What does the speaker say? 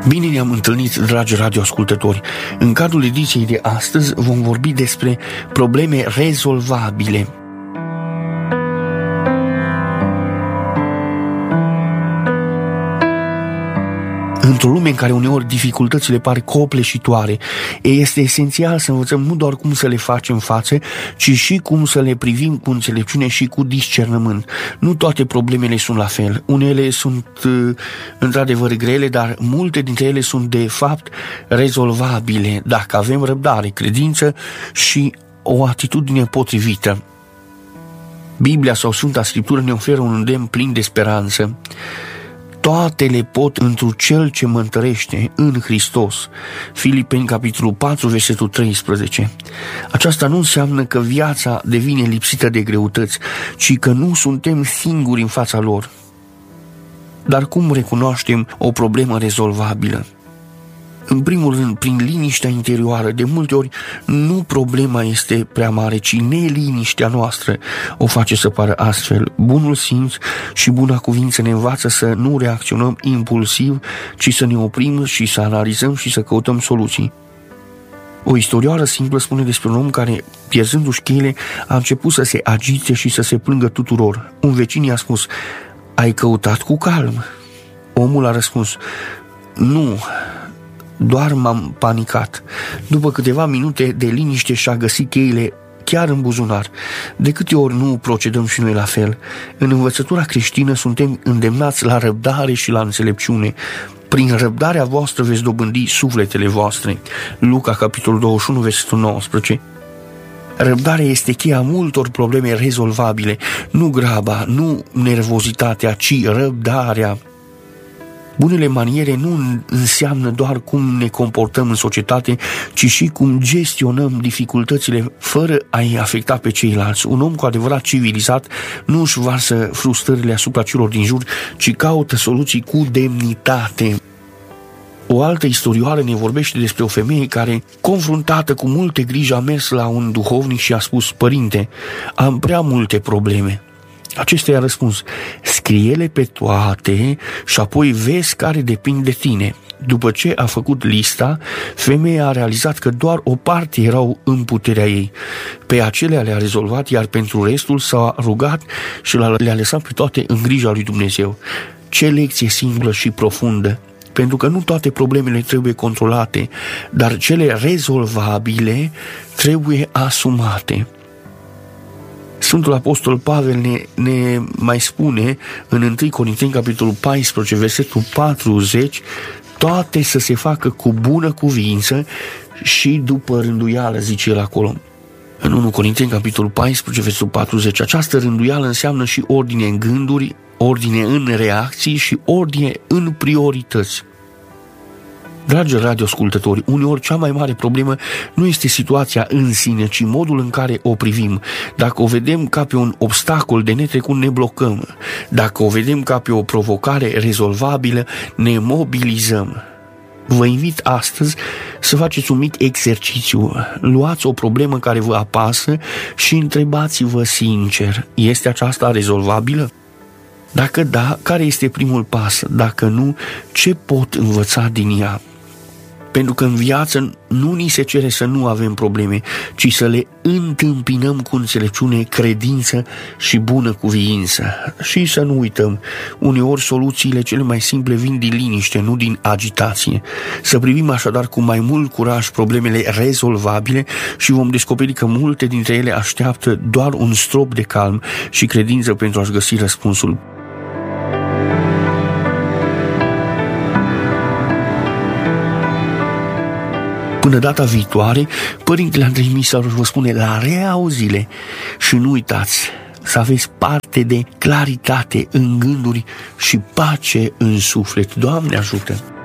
Bine ne-am întâlnit, dragi radioascultători. În cadrul ediției de astăzi vom vorbi despre probleme rezolvabile. Într-o lume în care uneori dificultățile par copleșitoare, este esențial să învățăm nu doar cum să le facem față, ci și cum să le privim cu înțelepciune și cu discernământ. Nu toate problemele sunt la fel. Unele sunt într-adevăr grele, dar multe dintre ele sunt de fapt rezolvabile dacă avem răbdare, credință și o atitudine potrivită. Biblia sau Sfânta Scriptură ne oferă un îndemn plin de speranță. Toate le pot întru Cel ce mă întărește în Hristos. Filipeni, capitolul 4, versetul 13. Aceasta nu înseamnă că viața devine lipsită de greutăți, ci că nu suntem singuri în fața lor. Dar cum recunoaștem o problemă rezolvabilă? În primul rând, prin liniștea interioară. De multe ori nu problema este prea mare, ci neliniștea noastră o face să pară astfel. Bunul simț și buna cuvință ne învață să nu reacționăm impulsiv, ci să ne oprim și să analizăm și să căutăm soluții. O istorioară simplă spune despre un om care, pierzându-și cheile, a început să se agite și să se plângă tuturor. Un vecin i-a spus: "Ai căutat cu calm?" Omul a răspuns: "Nu, doar m-am panicat." După câteva minute de liniște și-a găsit cheile chiar în buzunar. De câte ori nu procedăm și noi la fel? În învățătura creștină suntem îndemnați la răbdare și la înțelepciune. Prin răbdarea voastră veți dobândi sufletele voastre. Luca, capitolul 21, versetul 19. Răbdarea este cheia multor probleme rezolvabile. Nu graba, nu nervozitatea, ci răbdarea. Bunele maniere nu înseamnă doar cum ne comportăm în societate, ci și cum gestionăm dificultățile fără a-i afecta pe ceilalți. Un om cu adevărat civilizat nu își varsă frustrările asupra celor din jur, ci caută soluții cu demnitate. O altă istorioară ne vorbește despre o femeie care, confruntată cu multe griji, a mers la un duhovnic și a spus: "Părinte, am prea multe probleme." Acesta i-a răspuns: "Scrie-le pe toate și apoi vezi care depind de tine." După ce a făcut lista, femeia a realizat că doar o parte erau în puterea ei. Pe acelea le-a rezolvat, iar pentru restul s-a rugat și le-a lăsat pe toate în grija lui Dumnezeu. Ce lecție simplă și profundă! Pentru că nu toate problemele trebuie controlate, dar cele rezolvabile trebuie asumate. Sfântul Apostol Pavel ne mai spune în 1 Corinteni, capitolul 14, versetul 40, toate să se facă cu bună cuvință și după rânduială, zice el acolo. În 1 Corinteni, capitolul 14, versetul 40, această rânduială înseamnă și ordine în gânduri, ordine în reacții și ordine în priorități. Dragi radioascultători, uneori cea mai mare problemă nu este situația în sine, ci modul în care o privim. Dacă o vedem ca pe un obstacol de netrecut, ne blocăm. Dacă o vedem ca pe o provocare rezolvabilă, ne mobilizăm. Vă invit astăzi să faceți un mic exercițiu. Luați o problemă care vă apasă și întrebați-vă sincer: este aceasta rezolvabilă? Dacă da, care este primul pas? Dacă nu, ce pot învăța din ea? Pentru că în viață nu ni se cere să nu avem probleme, ci să le întâmpinăm cu înțelepciune, credință și bună cuviință. Și să nu uităm, uneori soluțiile cele mai simple vin din liniște, nu din agitație. Să privim așadar cu mai mult curaj problemele rezolvabile și vom descoperi că multe dintre ele așteaptă doar un strop de calm și credință pentru a-și găsi răspunsul. Până data viitoare, Părintele Andrei Misaru vă spune la reauzile și nu uitați să aveți parte de claritate în gânduri și pace în suflet. Doamne ajută!